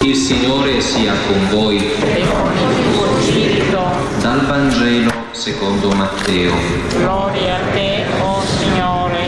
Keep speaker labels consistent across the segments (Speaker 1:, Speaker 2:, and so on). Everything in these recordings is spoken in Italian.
Speaker 1: Il Signore sia con voi.
Speaker 2: E con il tuo spirito.
Speaker 1: Dal Vangelo secondo Matteo.
Speaker 2: Gloria a te, o Signore.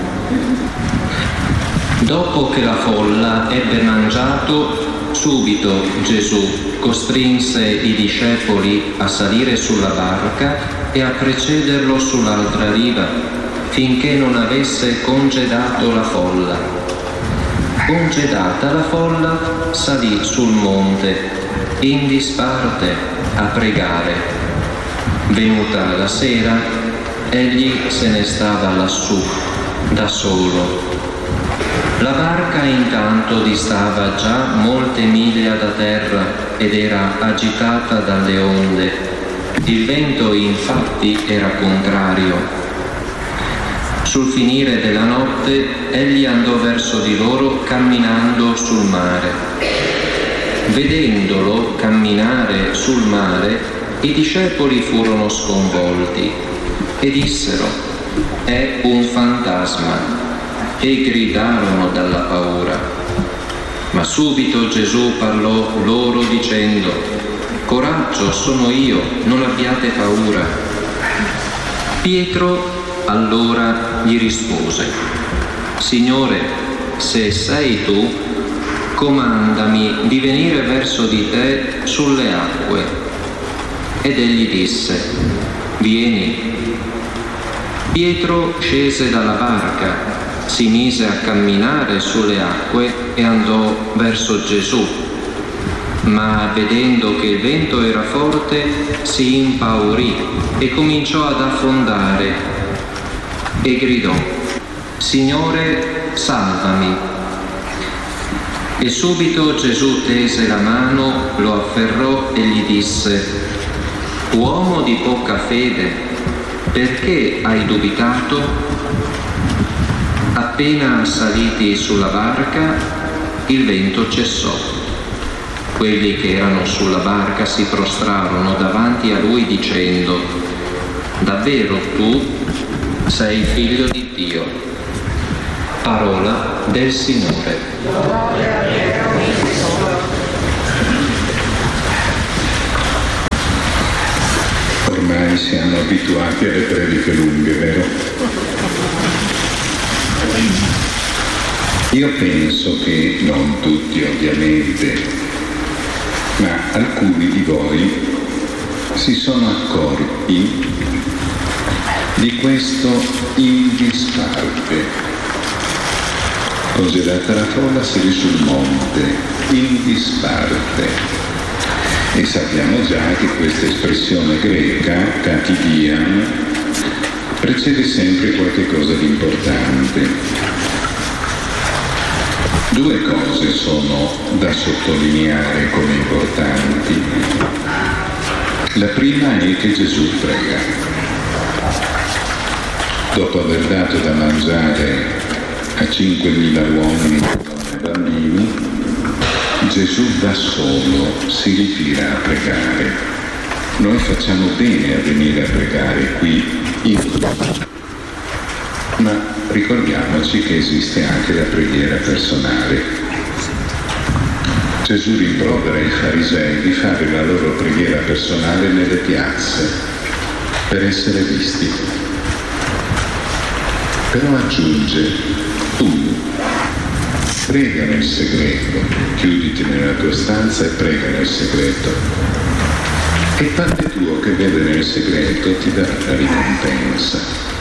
Speaker 1: Dopo che la folla ebbe mangiato, subito Gesù costrinse i discepoli a salire sulla barca e a precederlo sull'altra riva, finché non avesse congedato la folla. Congedata la folla, salì sul monte, in disparte, a pregare. Venuta la sera, egli se ne stava lassù, da solo. La barca intanto distava già molte miglia da terra ed era agitata dalle onde. Il vento infatti era contrario. Sul finire della notte egli andò verso di loro camminando sul mare. Vedendolo camminare sul mare, i discepoli furono sconvolti e dissero: «È un fantasma», e gridarono dalla paura. Ma subito Gesù parlò loro dicendo: «Coraggio, sono io, non abbiate paura». Pietro allora gli rispose: «Signore, se sei tu, comandami di venire verso di te sulle acque». Ed egli disse: «Vieni». Pietro scese dalla barca, si mise a camminare sulle acque e andò verso Gesù. Ma vedendo che il vento era forte, si impaurì e cominciò ad affondare. E gridò: «Signore, salvami!» E subito Gesù tese la mano, lo afferrò e gli disse: «Uomo di poca fede, perché hai dubitato?» Appena saliti sulla barca, il vento cessò. Quelli che erano sulla barca si prostrarono davanti a lui dicendo: «Davvero tu sei figlio di Dio». Parola del Signore.
Speaker 3: Ormai siamo abituati alle prediche lunghe, vero? Io penso che non tutti, ovviamente, ma alcuni di voi si sono accorti di questo in disparte. Congelata la folla, salì sul monte, in disparte. E sappiamo già che questa espressione greca, katidian, precede sempre qualche cosa di importante. Due cose sono da sottolineare come importanti. La prima è che Gesù prega. Dopo aver dato da mangiare a 5.000 uomini, donne e bambini, Gesù da solo si ritira a pregare. Noi facciamo bene a venire a pregare qui in gruppo, ma ricordiamoci che esiste anche la preghiera personale. Gesù rimprovera i farisei di fare la loro preghiera personale nelle piazze per essere visti. Però aggiunge: tu prega nel segreto, chiuditi nella tua stanza e prega nel segreto, e Padre tuo che vede nel segreto ti darà la ricompensa.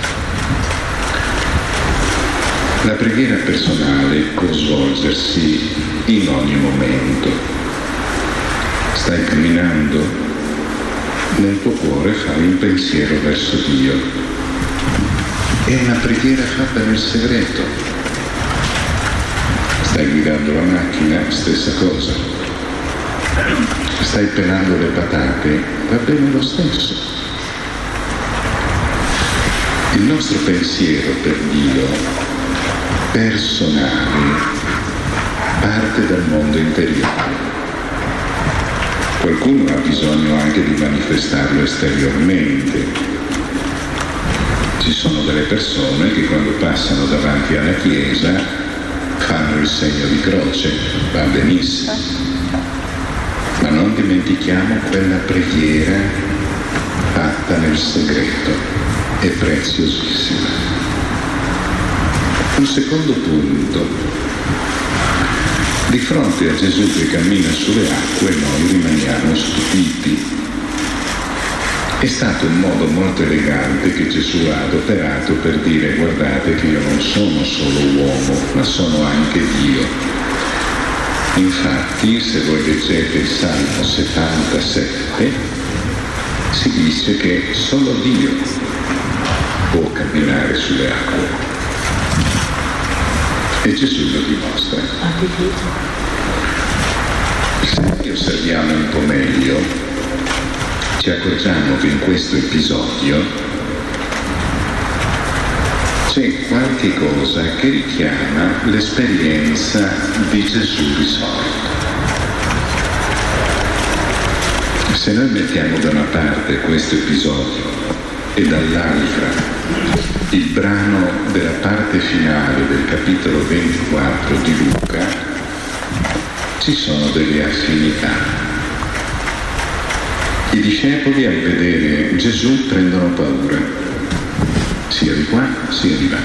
Speaker 3: La preghiera personale può svolgersi in ogni momento. Stai camminando, nel tuo cuore fai un pensiero verso Dio. È una preghiera fatta nel segreto. Stai guidando la macchina, stessa cosa. Stai pelando le patate, va bene lo stesso. Il nostro pensiero per Dio, personale, parte dal mondo interiore. Qualcuno ha bisogno anche di manifestarlo esteriormente. Ci sono delle persone che quando passano davanti alla chiesa fanno il segno di croce, va benissimo. non dimentichiamo quella preghiera fatta nel segreto, è preziosissima. Un secondo punto: di fronte a Gesù che cammina sulle acque noi rimaniamo stupiti. È stato un modo molto elegante che Gesù ha adoperato per dire: guardate che io non sono solo uomo, ma sono anche Dio. Infatti, se voi leggete il Salmo 77, si dice che solo Dio può camminare sulle acque. E Gesù lo dimostra. Se noi osserviamo un po' meglio, ci accorgiamo che in questo episodio c'è qualche cosa che richiama l'esperienza di Gesù risorto. Se noi mettiamo da una parte questo episodio e dall'altra il brano della parte finale del capitolo 24 di Luca, ci sono delle affinità. I discepoli, al vedere Gesù, prendono paura, sia di qua sia di là.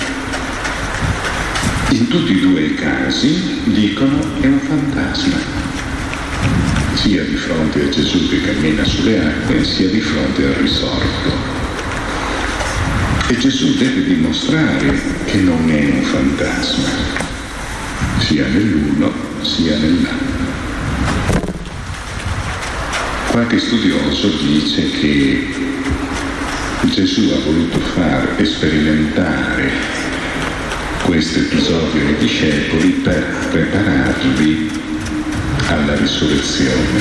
Speaker 3: In tutti e due i casi dicono è un fantasma, sia di fronte a Gesù che cammina sulle acque, sia di fronte al risorto. E Gesù deve dimostrare che non è un fantasma, sia nell'uno sia nell'altro. Qualche studioso dice che Gesù ha voluto far sperimentare questo episodio ai discepoli per prepararli alla risurrezione.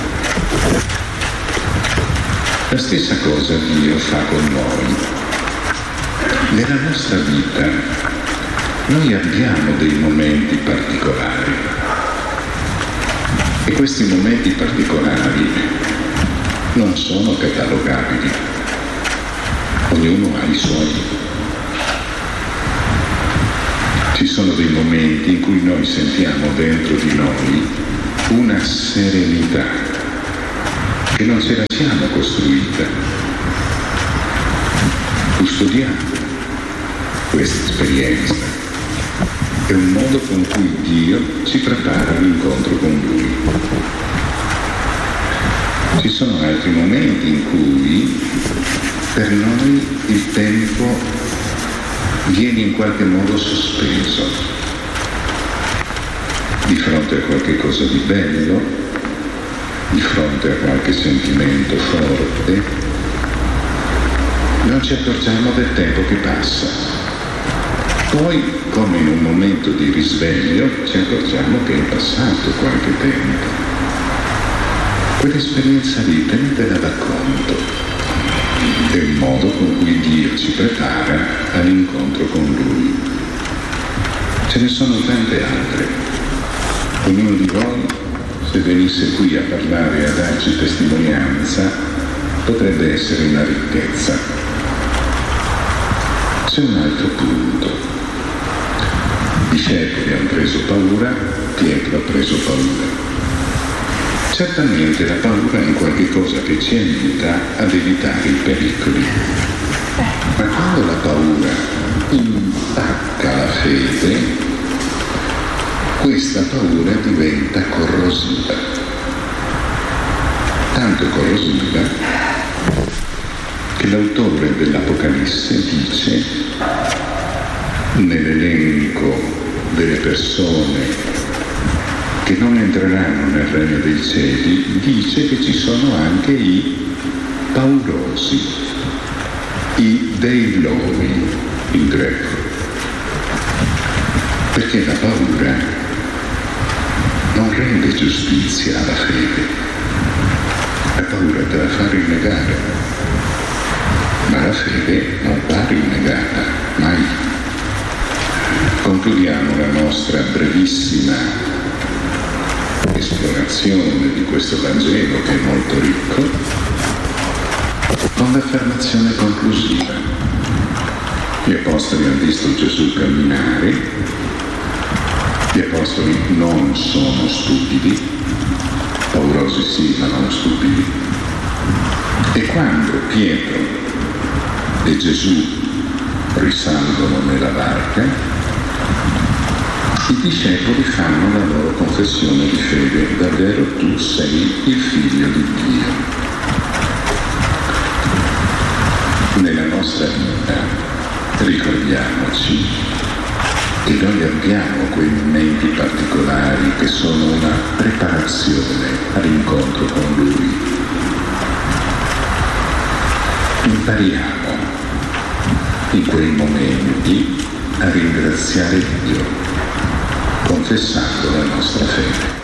Speaker 3: La stessa cosa Dio fa con noi. Nella nostra vita noi abbiamo dei momenti particolari e questi momenti particolari non sono catalogabili, ognuno ha i suoi. Ci sono dei momenti in cui noi sentiamo dentro di noi una serenità che non ce la siamo costruita. Custodiamo questa esperienza, è un modo con cui Dio ci prepara all'incontro con Lui. Ci sono altri momenti in cui per noi il tempo viene in qualche modo sospeso di fronte a qualche cosa di bello, di fronte a qualche sentimento forte. Non ci accorgiamo del tempo che passa. Poi, come in un momento di risveglio, ci accorgiamo che è passato qualche tempo. Quell'esperienza lì tenetela da conto. È un modo con cui Dio ci prepara all'incontro con Lui. Ce ne sono tante altre. Ognuno di voi, se venisse qui a parlare e a darci testimonianza, potrebbe essere una ricchezza. C'è un altro punto. I discepoli hanno preso paura, Pietro ha preso paura. Certamente la paura è qualche cosa che ci aiuta ad evitare i pericoli. Ma quando la paura intacca la fede, questa paura diventa corrosiva. Tanto corrosiva che l'autore dell'Apocalisse dice, nell'elenco delle persone che non entreranno nel regno dei cieli, dice che ci sono anche i paurosi, i deiloi in greco, perché la paura non rende giustizia alla fede, la paura te la fa rinnegare, ma la fede non va rinnegata mai. Concludiamo la nostra brevissima esplorazione di questo Vangelo, che è molto ricco, con l'affermazione conclusiva. Gli apostoli hanno visto Gesù camminare, gli apostoli non sono stupidi, paurosi Pietro e Gesù risalgono nella barca, i discepoli fanno la loro confessione di fede: davvero tu sei il Figlio di Dio. Nella nostra vita ricordiamoci che noi abbiamo quei momenti particolari che sono una preparazione all'incontro con Lui. Impariamo in quei momenti a ringraziare Dio, confessando la nostra fede.